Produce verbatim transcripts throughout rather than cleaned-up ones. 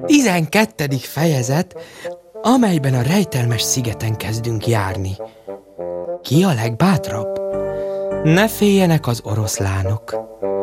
Tizenkettedik fejezet, amelyben a rejtelmes szigeten kezdünk járni. Ki a legbátrabb? Ne féljenek az oroszlánok.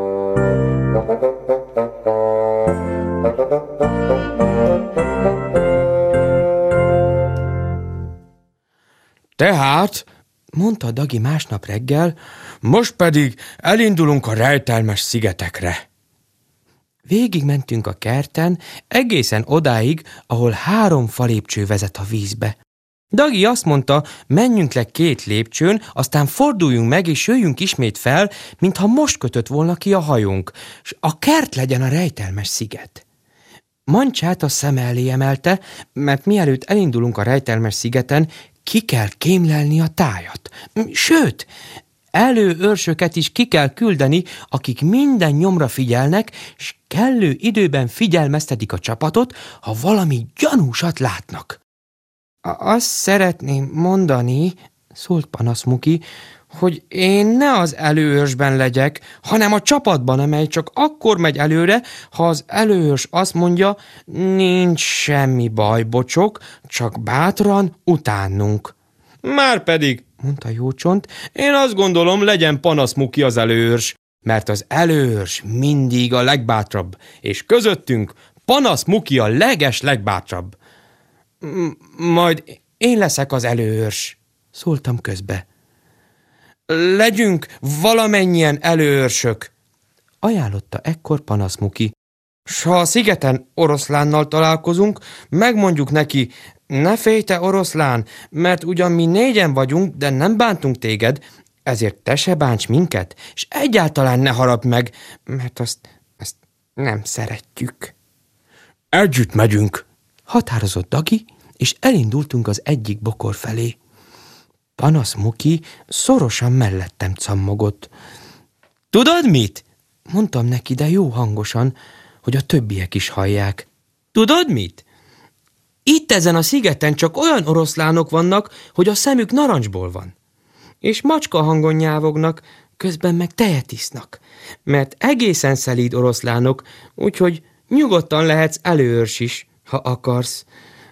Tehát, mondta Dagi másnap reggel, most pedig elindulunk a rejtelmes szigetekre. Végigmentünk a kerten, egészen odáig, ahol három falépcső vezet a vízbe. Dagi azt mondta, menjünk le két lépcsőn, aztán forduljunk meg, és jöjjünk ismét fel, mintha most kötött volna ki a hajónk, s a kert legyen a rejtelmes sziget. Mancsát a szem elé emelte, mert mielőtt elindulunk a rejtelmes szigeten, ki kell kémlelni a tájat. Sőt, előőrsöket is ki kell küldeni, akik minden nyomra figyelnek, s kellő időben figyelmeztetik a csapatot, ha valami gyanúsat látnak. Azt szeretném mondani, szólt Panaszmuki, hogy én ne az előőrsben legyek, hanem a csapatban, amely csak akkor megy előre, ha az előőrs azt mondja, nincs semmi baj, bocsok, csak bátran utánunk. Márpedig, mondta Jócsont, én azt gondolom, legyen Panaszmuki az előőrs, mert az előőrs mindig a legbátrabb, és közöttünk Panaszmuki a leges legbátrabb. Majd én leszek az előőrs, szóltam közbe. Legyünk valamennyien előőrsök, ajánlotta ekkor Panaszmuki. S ha a szigeten oroszlánnal találkozunk, megmondjuk neki, ne félj te oroszlán, mert ugyan mi négyen vagyunk, de nem bántunk téged, ezért te se bánts minket, és egyáltalán ne harapd meg, mert azt, azt nem szeretjük. Együtt megyünk, határozott Dagi, és elindultunk az egyik bokor felé. Panaszmuki szorosan mellettem cammogott. Tudod mit? Mondtam neki, de jó hangosan, hogy a többiek is hallják. Tudod mit? Itt ezen a szigeten csak olyan oroszlánok vannak, hogy a szemük narancsból van. És macska hangon nyávognak, közben meg tejet isznak. Mert egészen szelíd oroszlánok, úgyhogy nyugodtan lehetsz előőrs is, ha akarsz.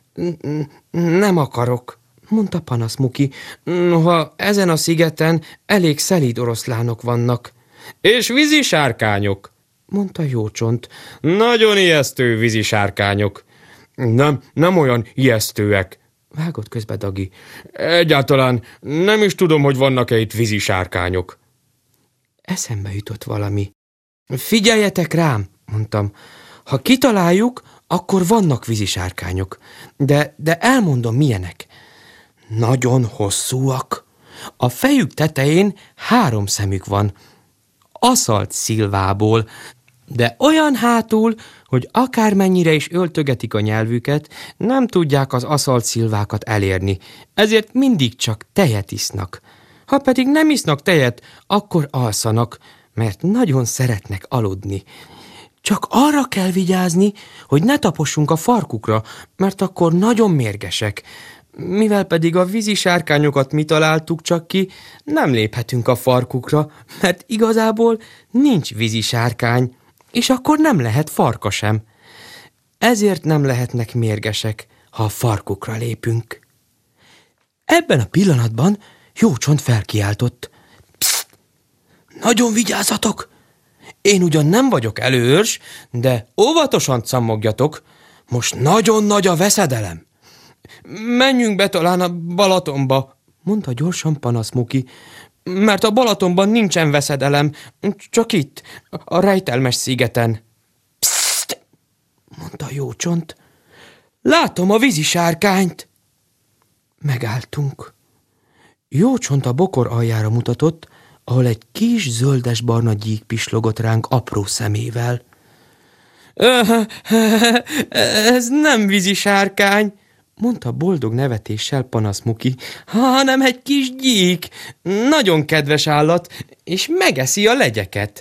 Nem akarok, mondta Panaszmuki, noha ezen a szigeten elég szelíd oroszlánok vannak. És vízisárkányok, mondta Jócsont. Nagyon ijesztő vízisárkányok. Nem, nem olyan ijesztőek, vágott közbe Dagi. Egyáltalán nem is tudom, hogy vannak-e itt vízisárkányok. Eszembe jutott valami. Figyeljetek rám, mondtam. Ha kitaláljuk, akkor vannak vízisárkányok. De, de elmondom, milyenek. Nagyon hosszúak. A fejük tetején három szemük van. Aszalt szilvából, de olyan hátul, hogy akármennyire is öltögetik a nyelvüket, nem tudják az aszalt szilvákat elérni, ezért mindig csak tejet isznak. Ha pedig nem isznak tejet, akkor alszanak, mert nagyon szeretnek aludni. Csak arra kell vigyázni, hogy ne tapossunk a farkukra, mert akkor nagyon mérgesek. Mivel pedig a vízisárkányokat mi találtuk csak ki, nem léphetünk a farkukra, mert igazából nincs vízisárkány, és akkor nem lehet farka sem. Ezért nem lehetnek mérgesek, ha a farkukra lépünk. Ebben a pillanatban Jócsont felkiáltott. Pszt! Nagyon vigyázzatok! Én ugyan nem vagyok előőrs, de óvatosan cammogjatok, most nagyon nagy a veszedelem. Menjünk be talán a Balatonba, mondta gyorsan Panaszmuki, mert a Balatonban nincsen veszedelem, csak itt, a rejtelmes szigeten. Pszt! Mondta Jócsont. Látom a vízisárkányt. Megálltunk. Jócsont a bokor aljára mutatott, ahol egy kis zöldes-barna gyík pislogott ránk apró szemével. Ez nem vízisárkány, mondta boldog nevetéssel Panaszmuki, hanem egy kis gyík, nagyon kedves állat, és megeszi a legyeket.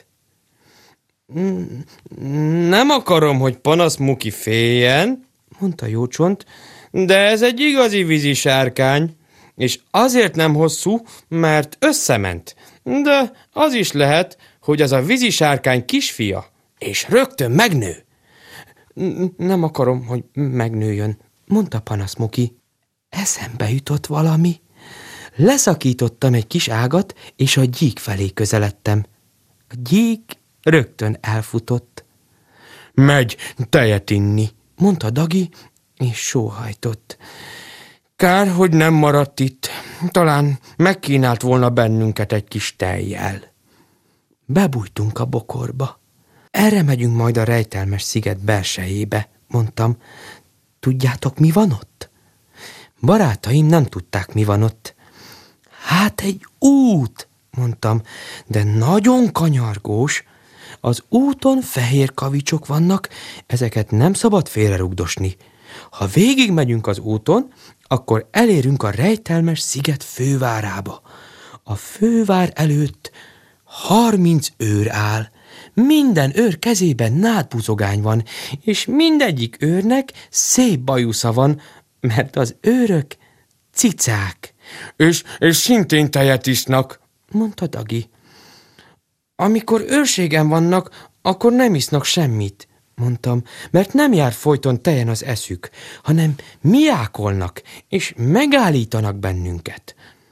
Nem akarom, hogy Panaszmuki féljen, mondta Jócsont, de ez egy igazi vízisárkány, és azért nem hosszú, mert összement. De az is lehet, hogy az a vízisárkány kisfia, és rögtön megnő. Nem akarom, hogy megnőjön, mondta Panaszmuki. Eszembe jutott valami. Leszakítottam egy kis ágat, és a gyík felé közeledtem. A gyík rögtön elfutott. Megy tejet inni, mondta Dagi, és sóhajtott. Kár, hogy nem maradt itt. Talán megkínált volna bennünket egy kis tejjel. Bebújtunk a bokorba. Erre megyünk majd a rejtelmes sziget belsejébe, mondtam. Tudjátok, mi van ott? Barátaim nem tudták, mi van ott. Hát egy út, mondtam, de nagyon kanyargós. Az úton fehér kavicsok vannak, ezeket nem szabad félrerugdosni. Ha végig megyünk az úton, akkor elérünk a rejtelmes sziget fővárába. A fővár előtt harminc őr áll. Minden őr kezében nádbuzogány van, és mindegyik őrnek szép bajusza van, mert az őrök cicák. És, és szintén tejet isznak, mondta Dagi. Amikor őrségen vannak, akkor nem isznak semmit, mondtam, mert nem jár folyton tejen az eszük, hanem miákolnak, és megállítanak bennünket.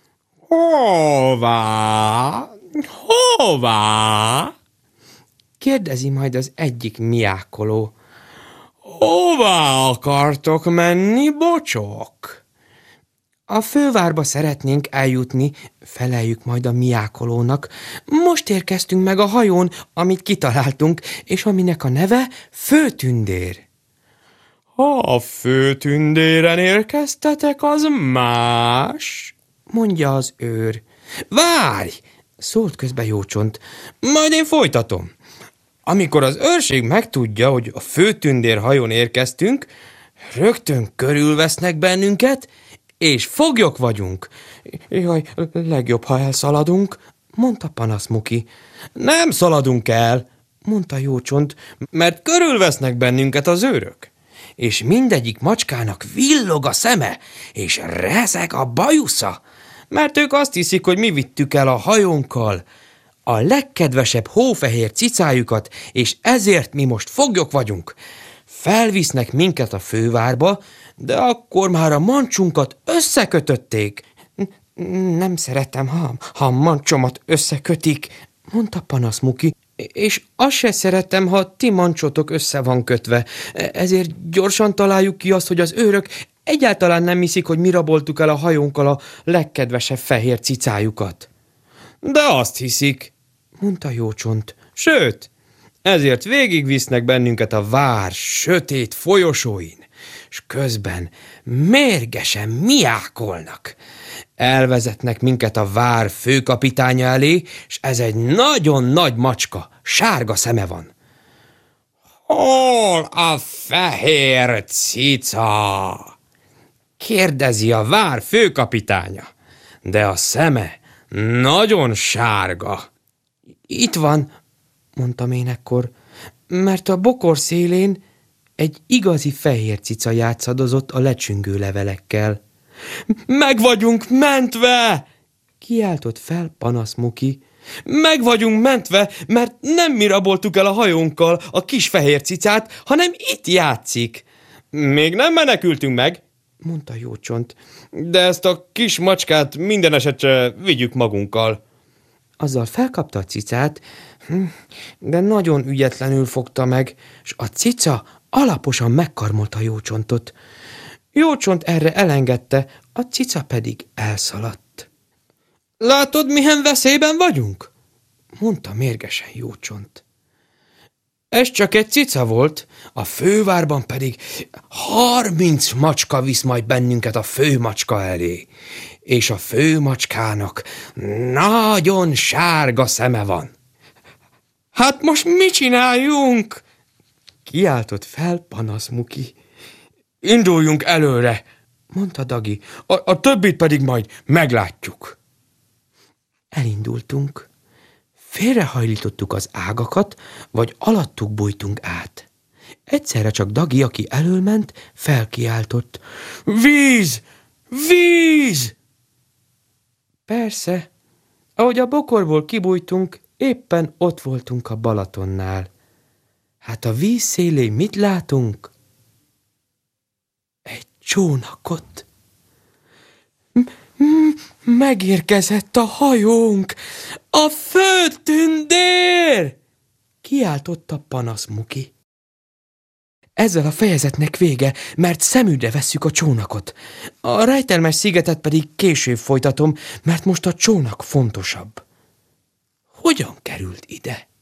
Hová? Hová? Kérdezi majd az egyik miákoló. Hová akartok menni, bocsok? A fővárba szeretnénk eljutni, feleljük majd a miákolónak. Most érkeztünk meg a hajón, amit kitaláltunk, és aminek a neve Főtündér. Ha a Főtündéren érkeztetek, az más, mondja az őr. Várj, szólt közbe Jócsont, majd én folytatom. Amikor az őrség megtudja, hogy a Főtündér hajón érkeztünk, rögtön körülvesznek bennünket, és foglyok vagyunk. Jaj, legjobb, ha elszaladunk, mondta Panaszmuki. Nem szaladunk el, mondta Jócsont, mert körülvesznek bennünket az őrök. És mindegyik macskának villog a szeme, és rezeg a bajusza, mert ők azt hiszik, hogy mi vittük el a hajónkkal a legkedvesebb hófehér cicájukat, és ezért mi most foglyok vagyunk. Felvisznek minket a fővárba, de akkor már a mancsunkat összekötötték. Nem szeretem, ha, ha a mancsomat összekötik, mondta Panaszmuki, és azt se szeretem, ha ti mancsotok össze van kötve. Ezért gyorsan találjuk ki azt, hogy az őrök egyáltalán nem hiszik, hogy mi raboltuk el a hajónkkal a legkedvesebb fehér cicájukat. De azt hiszik, mondta Jócsont. Sőt, ezért végigvisznek bennünket a vár sötét folyosóin, és közben mérgesen miákolnak. Elvezetnek minket a vár főkapitánya elé, és ez egy nagyon nagy macska, sárga szeme van. Hol a fehér cica? Kérdezi a vár főkapitánya, de a szeme nagyon sárga. Itt van, mondtam én ekkor, mert a bokor szélén egy igazi fehér cica játszadozott a lecsüngő levelekkel. Meg vagyunk mentve! Kiáltott fel Panaszmuki. Meg vagyunk mentve, mert nem mi raboltuk el a hajónkkal a kis fehér cicát, hanem itt játszik. Még nem menekültünk meg, mondta Jócsont, de ezt a kis macskát minden esetre vigyük magunkkal. Azzal felkapta a cicát, de nagyon ügyetlenül fogta meg, és a cica alaposan megkarmolta Jócsontot. Jócsont erre elengedte, a cica pedig elszaladt. Látod, milyen veszélyben vagyunk? Mondta mérgesen Jócsont. Ez csak egy cica volt, a fővárban pedig harminc macska visz majd bennünket a főmacska elé, és a főmacskának nagyon sárga szeme van. Hát most mit csináljunk? Kiáltott fel Panaszmuki. Induljunk előre, mondta Dagi, a, a többit pedig majd meglátjuk. Elindultunk. Félrehajlítottuk az ágakat, vagy alattuk bújtunk át. Egyszerre csak Dagi, aki elől ment, felkiáltott. Víz! Víz! Persze, ahogy a bokorból kibújtunk, éppen ott voltunk a Balatonnál. Hát a víz szélén mit látunk? Egy csónakot. Megérkezett a hajónk! A földtündér! Kiáltotta Panasz Muki. Ezzel a fejezetnek vége, mert szemügyre vesszük a csónakot. A rejtelmes szigetet pedig később folytatom, mert most a csónak fontosabb. Hogyan került ide?